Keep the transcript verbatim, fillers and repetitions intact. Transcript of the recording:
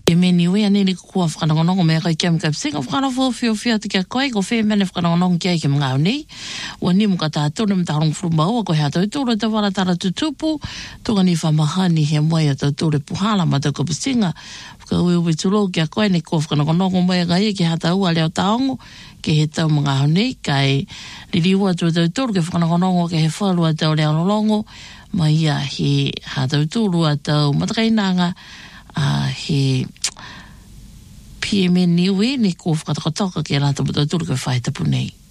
E meni ue ane ni kua whakanongonongo mea kai kia mga psinga whakanawho whio whio te kia koe ko whee mene whakanongonongo kia ki mga nei ua ni mga tātone mta harong whrumaua ko hea tau tūra te wara tara tutupu tunga ni whamahani he moe a tau tūre puhala ma tau ka psinga ka ue ue tūro kia koe ni kua whakanongonongo mea kai ki hea tau a leo taongo ke he tau mga nei kai liriua tū tau tūru ke whakanongonongo ke he whalua tau leo lolongo ma ia he hea tau tūru a tau matakainanga a he P M N niwe ni ko whakatokatoka ki a rata puta tūru ke whae tapu nei.